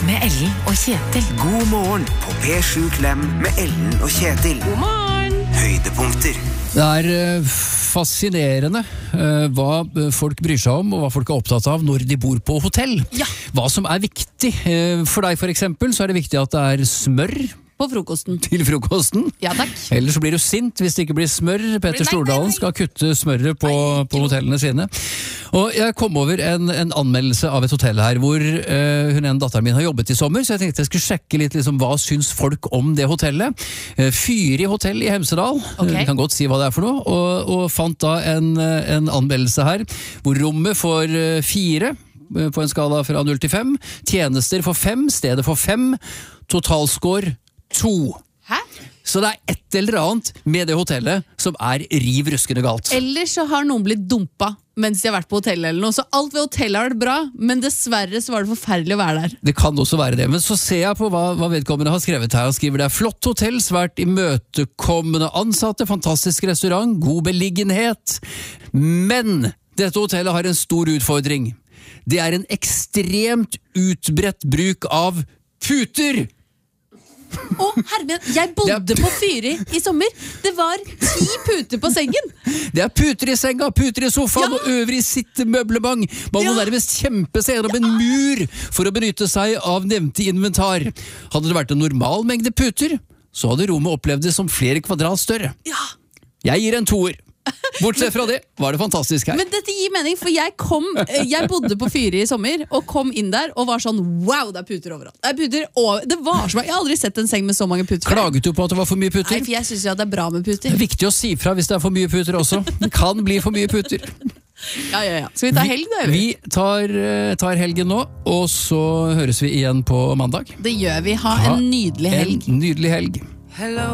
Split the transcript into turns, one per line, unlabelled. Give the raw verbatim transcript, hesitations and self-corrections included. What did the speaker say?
med Ellen og Kjetil.
God morgen på P sju Klem med Ellen og Kjetil.
God morgen!
Høydepunkter.
Det er uh, fascinerende uh, hva folk bryr seg om, og hva folk er opptatt av når de bor på hotell.
Ja.
Hva som er viktig. Uh, for deg for eksempel, så er det viktig at det er smør
På frokosten.
til frokosten.
Ja, takk.
Ellers så blir du sint hvis det ikke blir smør. Petter
Nei, nei,
Stordalen
nei.
skal kutte smøret på, på hotellene sine. Og jeg kom over en, en anmeldelse av et hotell her, hvor uh, hun en datteren min har jobbet i sommer, så jeg tenkte jeg skulle sjekke litt liksom, hva syns folk om det hotellet. Uh, Fyri hotell i Hemsedal,
Ok.
uh, kan godt si hva det er for noe, og, og fant da en, uh, en anmeldelse her, hvor rommet får uh, fire, uh, på en skala fra null til fem, tjenester for fem, stedet for fem, totalscore to.
Hæ?
Så det er et eller annet med det hotellet som er riv ruskende galt.
Eller så har noen blitt dumpa mens de har vært på hotellet eller noe. Så alt ved hotellet har vært bra, men dessverre så var det forferdelig å være der.
Det kan også være det, men så ser jeg på hva, hva vedkommende har skrevet her. Han skriver det er flott hotell, svært imøtekommende ansatte, fantastisk restaurant, god beliggenhet. Men dette hotellet har en stor utfordring. Det er en ekstremt utbredt bruk av puter.
Å, hermen, jeg bodde på Fyri i sommer. Det var ti puter på sengen.
Det er puter i senga, puter i sofaen
Ja.
og øvrig sittmøblement. Man må
Ja.
nærmest kjempe seg gjennom en mur for å benytte seg av nevnte inventar. Hadde det vært en normal mengde puter, så hadde rommet opplevd det som flere kvadrat større.
Ja.
Jeg gir en toer. Bortsett fra det var det fantastisk her.
Men dette gir mening, for jeg kom Jeg bodde på Fyri i sommer og kom inn der og var sånn, wow, det er puter overalt. Det er puter over, det var så, Jeg har aldri sett en seng med så mange puter før.
Klaget du på at det var for mye
Nei,
puter?
for jeg synes jo at det er bra med
Det
puter.
er viktig å si fra hvis det er for mye puter også. Det kan bli for mye puter.
Ja, ja, ja. Skal vi ta helg da, eller?
Vi tar, eh, tar helgen nå, og så høres vi igjen på mandag.
Det gjør vi. Ha
Ha
en nydelig helg.
En nydelig helg.
Hello.